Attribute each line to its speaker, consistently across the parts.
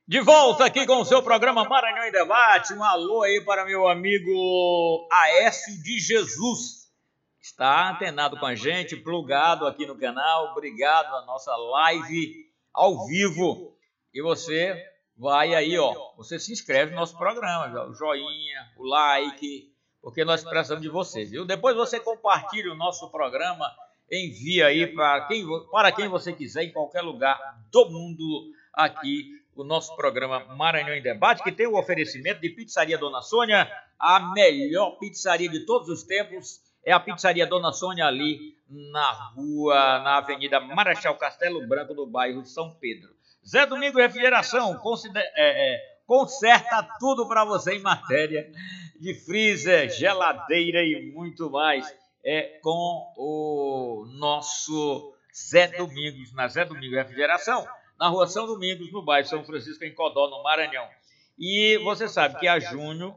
Speaker 1: De volta aqui com o seu programa Maranhão em Debate. Um alô aí para meu amigo Aécio de Jesus. Está antenado com a gente, plugado aqui no canal. Obrigado a nossa live ao vivo. E você vai aí, você se inscreve no nosso programa, o joinha, o like, porque nós precisamos de você, viu? Depois você compartilha o nosso programa, envia aí para quem você quiser, em qualquer lugar do mundo aqui. O nosso programa Maranhão em Debate, que tem o oferecimento de Pizzaria Dona Sônia, a melhor pizzaria de todos os tempos, é a Pizzaria Dona Sônia ali na Avenida Marechal Castelo Branco, no bairro São Pedro. Zé Domingo Refrigeração, conserta tudo para você em matéria de freezer, geladeira e muito mais. Com o nosso Zé Domingos, na Zé Domingo Refrigeração, na rua São Domingos, no bairro São Francisco, em Codó, no Maranhão. E você sabe que a Júnior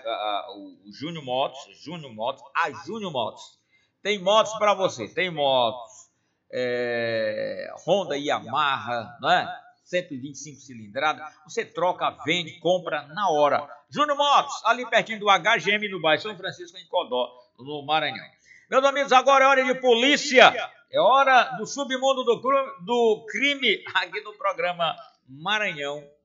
Speaker 1: Motos, tem motos para você, tem motos Honda Yamaha, né? 125 cilindrada, você troca, vende, compra na hora. Júnior Motos, ali pertinho do HGM, no bairro São Francisco, em Codó, no Maranhão. Meus amigos, agora é hora de polícia. É hora do submundo do crime aqui no programa Maranhão